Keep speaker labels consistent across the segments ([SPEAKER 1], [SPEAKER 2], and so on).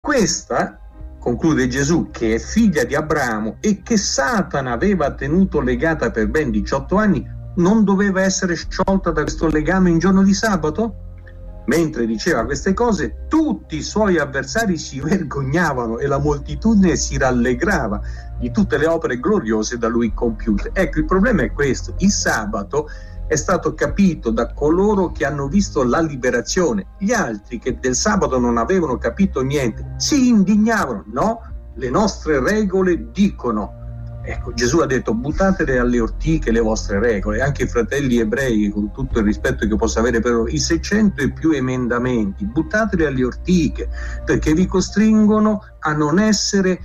[SPEAKER 1] questa, conclude Gesù, che è figlia di Abramo e che Satana aveva tenuto legata per ben 18 anni, non doveva essere sciolta da questo legame in giorno di sabato? Mentre diceva queste cose, tutti i suoi avversari si vergognavano e la moltitudine si rallegrava di tutte le opere gloriose da lui compiute. Ecco, il problema è questo: il sabato è stato capito da coloro che hanno visto la liberazione. Gli altri, che del sabato non avevano capito niente, si indignavano. No, le nostre regole dicono. Ecco, Gesù ha detto: buttatele alle ortiche le vostre regole. Anche i fratelli ebrei, con tutto il rispetto che posso avere per loro, i 600 e più emendamenti, buttateli alle ortiche, perché vi costringono a non essere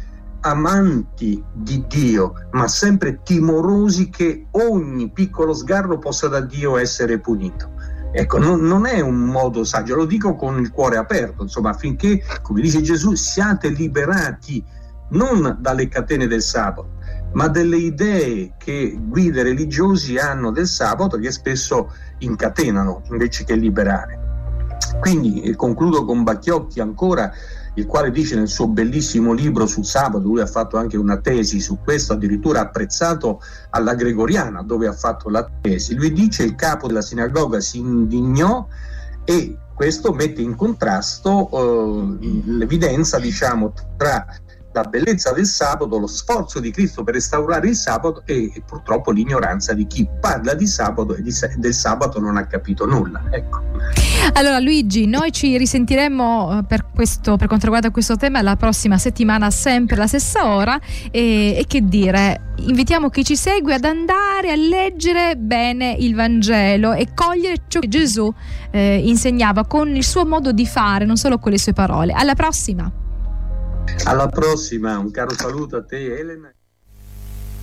[SPEAKER 1] amanti di Dio, ma sempre timorosi che ogni piccolo sgarro possa da Dio essere punito. Ecco, non è un modo saggio, lo dico con il cuore aperto, insomma, affinché, come dice Gesù, siate liberati non dalle catene del sabato, ma delle idee che guide religiosi hanno del sabato, che spesso incatenano invece che liberare. Quindi concludo con Bacchiocchi ancora, il quale dice nel suo bellissimo libro sul sabato, lui ha fatto anche una tesi su questo, addirittura apprezzato alla Gregoriana, dove ha fatto la tesi. Lui dice: il capo della sinagoga si indignò, e questo mette in contrasto l'evidenza, diciamo, tra la bellezza del sabato, lo sforzo di Cristo per restaurare il sabato, e purtroppo l'ignoranza di chi parla di sabato e del sabato non ha capito nulla. Ecco.
[SPEAKER 2] Allora Luigi, noi ci risentiremo per quanto riguarda questo tema la prossima settimana, sempre alla stessa ora, e che dire, invitiamo chi ci segue ad andare a leggere bene il Vangelo e cogliere ciò che Gesù insegnava con il suo modo di fare, non solo con le sue parole. Alla prossima!
[SPEAKER 1] Alla prossima, un caro saluto a te, Elena.